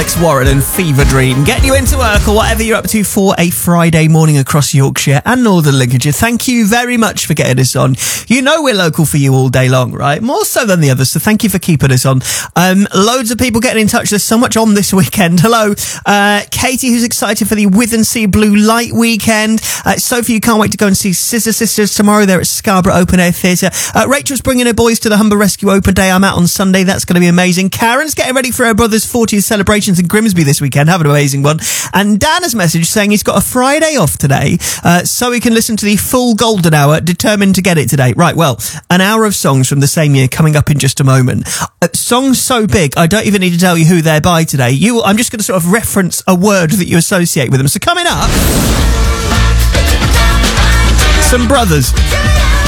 Alex Warren and Fever Dream, getting you into work or whatever you're up to for a Friday morning across Yorkshire and Northern Lincolnshire. Thank you very much for getting us on. You know we're local for you all day long, right? More so than the others, so thank you for keeping us on. Loads of people getting in touch. There's so much on this weekend. Hello, Katie, who's excited for the Withensea Blue Light weekend. Sophie, you can't wait to go and see Scissor Sisters tomorrow. They're at Scarborough Open Air Theatre. Rachel's bringing her boys to the Humber Rescue Open Day. I'm out on Sunday. That's going to be amazing. Karen's getting ready for her brother's 40th celebrations in Grimsby this weekend. Have an amazing one. And Dan has messaged saying he's got a Friday off today, so he can listen to the full Golden Hour, determined to get it today. Right, well, an hour of songs from the same year coming up in just a moment. Songs so big, I don't even need to tell you who they're by today. I'm just going to sort of reference a word that you associate with them. So coming up, some brothers.